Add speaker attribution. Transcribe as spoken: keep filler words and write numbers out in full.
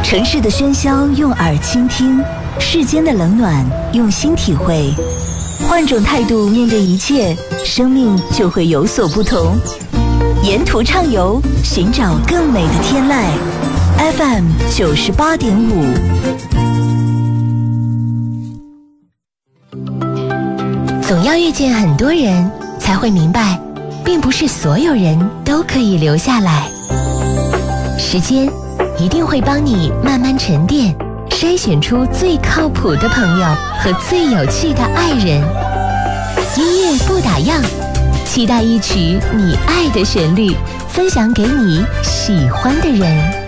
Speaker 1: 城市的喧嚣用耳倾听，世间的冷暖用心体会。换种态度面对一切，生命就会有所不同。沿途畅游，寻找更美的天籁。F M 九十八点五。
Speaker 2: 总要遇见很多人，才会明白，并不是所有人都可以留下来。时间一定会帮你慢慢沉淀，筛选出最靠谱的朋友和最有趣的爱人。音乐不打烊，期待一曲你爱的旋律，分享给你喜欢的人。